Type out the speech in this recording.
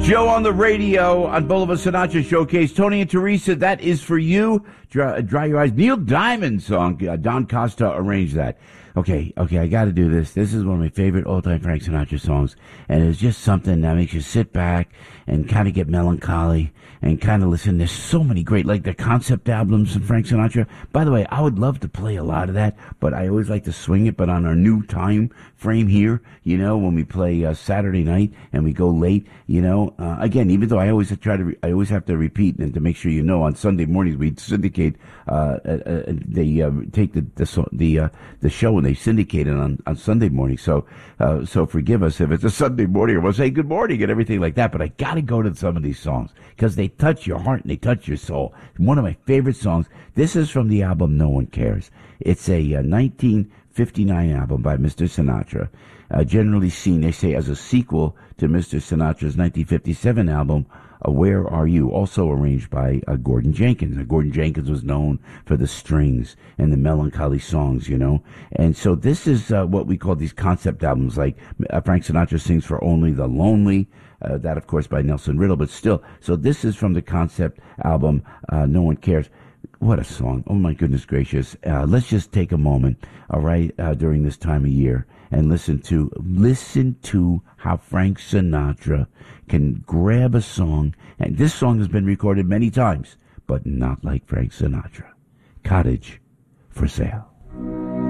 Joe on the radio on Boulevard Sinatra Showcase. Tony and Teresa, that is for you. Dry your eyes. Neil Diamond song. Don Costa arranged that. Okay, I got to do this. This is one of my favorite all-time Frank Sinatra songs, and it's just something that makes you sit back and kind of get melancholy and kind of listen. There's so many great, like the concept albums of Frank Sinatra. By the way, I would love to play a lot of that, but I always like to swing it. But on our new time frame here, you know, when we play Saturday night and we go late, you know, again, even though I always have to repeat and to make sure you know, on Sunday mornings we syndicate. They take the show and they syndicate it on Sunday morning. So forgive us if it's a Sunday morning, or we'll say good morning and everything like that. But I got to go to some of these songs because they touch your heart and they touch your soul. One of my favorite songs. This is from the album No One Cares. It's a 1959 album by Mr. Sinatra. Generally seen, they say, as a sequel to Mr. Sinatra's 1957 album, Where Are You?, also arranged by Gordon Jenkins. Gordon Jenkins was known for the strings and the melancholy songs, you know. And so this is what we call these concept albums, like Frank Sinatra sings for Only the Lonely, that, of course, by Nelson Riddle, but still. So this is from the concept album, No One Cares. What a song. Oh, my goodness gracious. Let's just take a moment, all right, during this time of year and listen to how Frank Sinatra can grab a song. And this song has been recorded many times, but not like Frank Sinatra. Cottage for Sale.